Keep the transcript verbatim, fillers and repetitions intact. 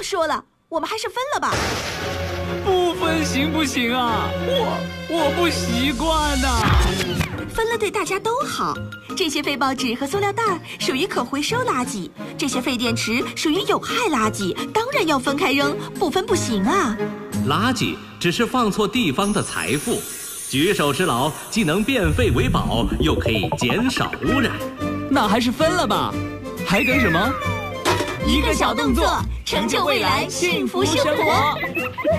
要说了，我们还是分了吧。 不分行不行啊？我我不习惯呐。 分了对大家都好。这些废报纸和塑料袋属于可回收垃圾，这些废电池属于有害垃圾，当然要分开扔，不分不行啊。 垃圾只是放错地方的财富，举手之劳既能变废为宝，又可以减少污染。 那还是分了吧，还等什么？ 一个小动作，成就未来幸福生活。